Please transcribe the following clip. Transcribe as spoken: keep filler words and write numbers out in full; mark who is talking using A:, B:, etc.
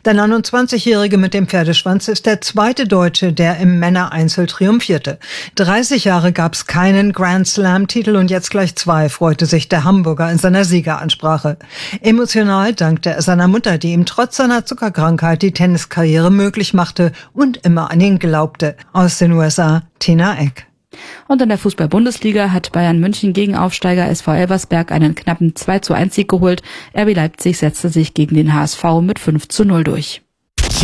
A: Der neunundzwanzigjährige mit dem Pferdeschwanz ist der zweite Deutsche, der im Männereinzel triumphierte. dreißig Jahre gab es keinen Grand Slam-Titel und jetzt gleich zwei, freute sich der Hamburger in seiner Siegeransprache. Emotional dankte er seiner Mutter, die ihm trotz seiner Zuckerkrankheit die Tenniskarriere möglich machte und immer an ihn glaubte. Aus den U S A, Tina Eck.
B: Und in der Fußball-Bundesliga hat Bayern München gegen Aufsteiger S V Elversberg einen knappen zwei zu eins Sieg geholt. R B Leipzig setzte sich gegen den H S V mit fünf zu null durch.